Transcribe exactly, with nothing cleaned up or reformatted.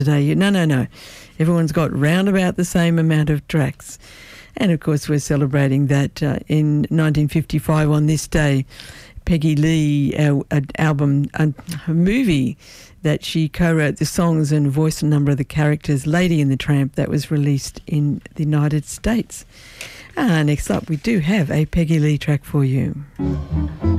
today. No, no, no. Everyone's got round about the same amount of tracks. And, of course, we're celebrating that uh, in nineteen fifty-five on this day, Peggy Lee, our, our album, a, a movie that she co-wrote the songs and voiced a number of the characters, Lady and the Tramp, that was released in the United States. Ah, next up, we do have a Peggy Lee track for you.